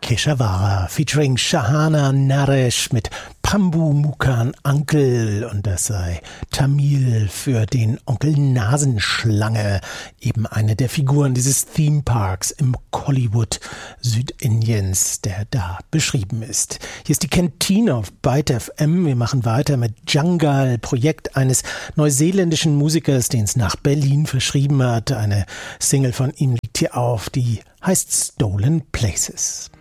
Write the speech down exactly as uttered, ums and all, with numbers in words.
Peshawara featuring Shahana Naresh mit Pambu Mukan Uncle, und das sei Tamil für den Onkel Nasenschlange, eben eine der Figuren dieses Theme Parks im Kollywood Südindiens, der da beschrieben ist. Hier ist die Kantine auf Byte F M. Wir machen weiter mit Jungle, Projekt eines neuseeländischen Musikers, den es nach Berlin verschrieben hat. Eine Single von ihm liegt hier auf, die heißt Stolen Places.